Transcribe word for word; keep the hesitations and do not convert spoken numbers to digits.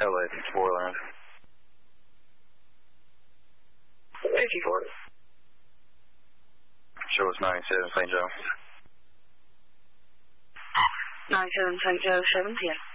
at Borland. fifty-four. Show us ninety-seven Saint Joe. ninety-seven Saint Joe, seven P M